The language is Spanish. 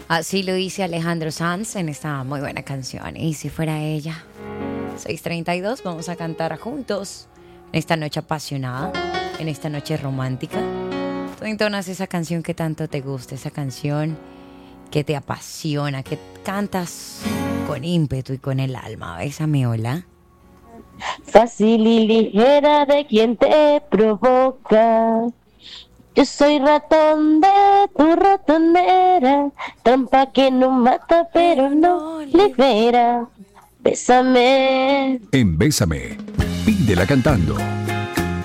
Así lo dice Alejandro Sanz en esta muy buena canción. Y si fuera ella. 6:32, vamos a cantar juntos en esta noche apasionada, en esta noche romántica. Tú entonas esa canción que tanto te gusta, esa canción que te apasiona, que cantas con ímpetu y con el alma. Bésame, hola. Fácil y ligera de quien te provoca. Yo soy ratón de tu ratonera, trampa que no mata pero no libera. Bésame. En Bésame, pídela cantando.